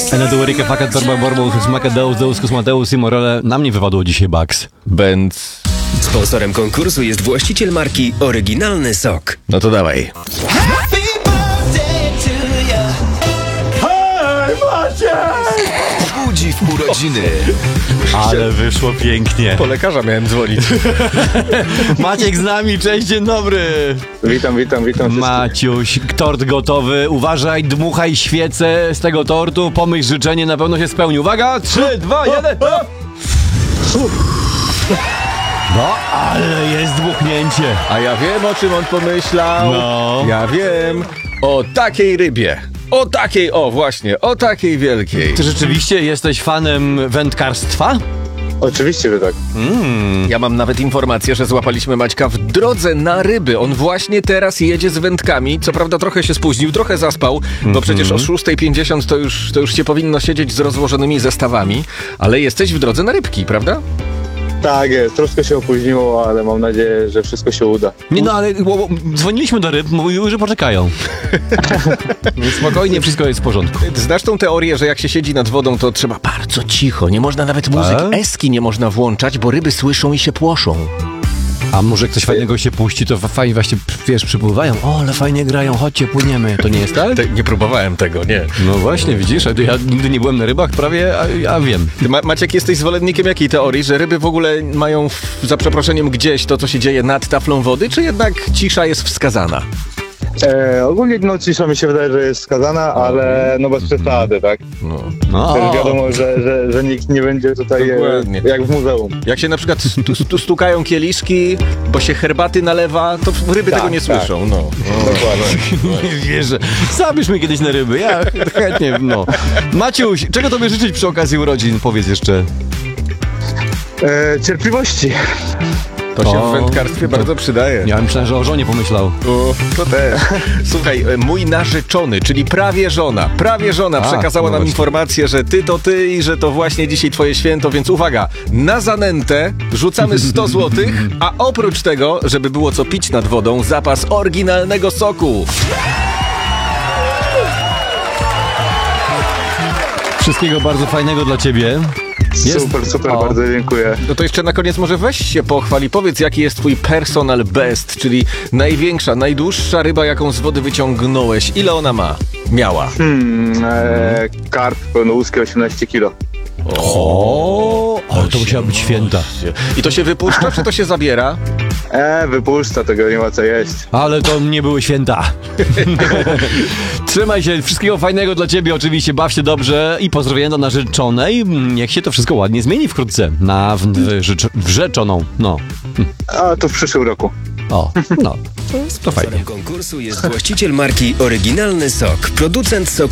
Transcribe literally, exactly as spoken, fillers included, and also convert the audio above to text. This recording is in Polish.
Eneduerika fakat barba borbus Macadeus Deus Cosmateus i Morele. Na mnie wypadło dzisiaj Bugs. Bęc. Sponsorem konkursu jest właściciel marki Oryginalny Sok. No to dawaj. Budzi w urodziny. Ale wyszło pięknie. Po lekarza miałem dzwonić. Maciek z nami, cześć, dzień dobry. Witam, witam, witam. Maciuś, tort gotowy. Uważaj, dmuchaj świecę z tego tortu. Pomyśl życzenie, na pewno się spełni. Uwaga, trzy, dwa, jeden. No, ale jest dmuchnięcie. A ja wiem, o czym on pomyślał. No. Ja wiem. O takiej rybie. O takiej, o właśnie, o takiej wielkiej. Ty rzeczywiście jesteś fanem wędkarstwa? Oczywiście, że tak. Ja mam nawet informację, że złapaliśmy Maćka w drodze na ryby. On właśnie teraz jedzie z wędkami. Co prawda trochę się spóźnił, trochę zaspał, bo przecież o szósta pięćdziesiąt to już, to już się powinno siedzieć z rozłożonymi zestawami. Ale jesteś w drodze na rybki, prawda? Tak jest, troszkę się opóźniło, ale mam nadzieję, że wszystko się uda. Nie no, ale bo, bo, dzwoniliśmy do ryb, mówiły, że poczekają. Więc spokojnie, wszystko jest w porządku. Znasz tą teorię, że jak się siedzi nad wodą, to trzeba bardzo cicho. Nie można nawet muzyk A? eski nie można włączać, bo ryby słyszą i się płoszą. A może ktoś fajnego się puści, to fajnie właśnie, wiesz, przypływają. O, ale fajnie grają, chodźcie, płyniemy. To nie jest tak? Te, nie próbowałem tego, nie. No właśnie, widzisz, a ja nigdy nie byłem na rybach, prawie, a, a wiem. Ty, Ma- Maciek, jesteś zwolennikiem jakiej teorii? Że ryby w ogóle mają, w, za przeproszeniem, gdzieś to, co się dzieje nad taflą wody, czy jednak cisza jest wskazana? E, ogólnie no, cisza mi się wydaje, że jest skazana, ale no bez przesady, tak? No. No, Też wiadomo, że, że, że nikt nie będzie tutaj e, Dokładnie. jak w muzeum. Jak się na przykład stu, stu, stukają kieliszki, bo się herbaty nalewa, to ryby Tak, tego nie tak. słyszą. No. Dokładnie. nie wierzę. Zabierz mnie kiedyś na ryby, ja chętnie, no. Maciuś, czego tobie życzyć przy okazji urodzin? Powiedz jeszcze. E, cierpliwości. To się O, w wędkarstwie to- bardzo przydaje. Ja myślałem, że o żonie pomyślał. O, to też. Słuchaj, e, mój narzeczony, czyli prawie żona, prawie żona A, przekazała no nam właśnie. informację, że ty to ty i że to właśnie dzisiaj twoje święto, więc uwaga, na zanętę rzucamy sto złotych, a oprócz tego, żeby było co pić nad wodą, zapas oryginalnego soku. Wszystkiego bardzo fajnego dla ciebie. Jest- Super, super, o. bardzo dziękuję. No to jeszcze na koniec może weź się pochwal i powiedz, jaki jest twój personal best, czyli największa, najdłuższa ryba, jaką z wody wyciągnąłeś. Ile ona ma? Miała. Hmm, e, karp pełnołuski osiemnaście kilo. O, ale to musiała być święta. I to się wypuszcza, czy to się zabiera? E, wypuszcza, tego nie ma co jeść. Ale to nie były święta. Trzymaj się, wszystkiego fajnego dla ciebie, oczywiście, baw się dobrze i pozdrowienia do narzeczonej. Niech się to wszystko ładnie zmieni wkrótce na w, w, rzecz, wrzeczoną. No, A to w przyszłym roku. o, no, to, jest to fajnie. Sponsorem konkursu jest właściciel marki Oryginalny Sok. Producent soku